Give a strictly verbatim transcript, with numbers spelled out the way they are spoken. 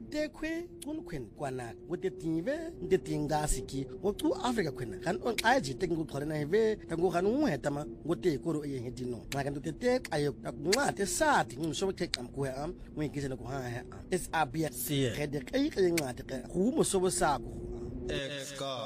tekwe kunkhwen kwana wotetive ntetingasi ngoku Africa khwena kan on xaje tek ngukholena heve kango kan unheta ma ngote koro eyengedino xa kanto tete ayo kunxate sathi ngimsho xexa mkuhe am ngikise nokuha es abia siye khede xexe incwadi ke humo sobo sakho Ex